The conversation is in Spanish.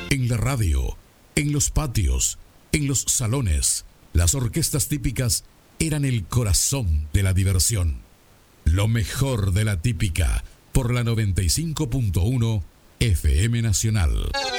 En la radio, en los patios, en los salones, las orquestas típicas eran el corazón de la diversión. Lo mejor de la típica por la 95.1 FM Nacional.